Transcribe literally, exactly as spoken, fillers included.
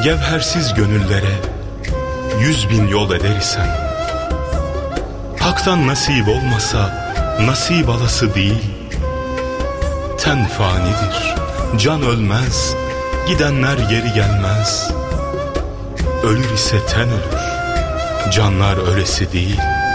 Gevhersiz gönüllere yüz bin yol eder isem, haktan nasip olmasa nasip alası değil. Ten fanidir, can ölmez, gidenler geri gelmez. Ölür ise ten ölür, canlar ölesi değil.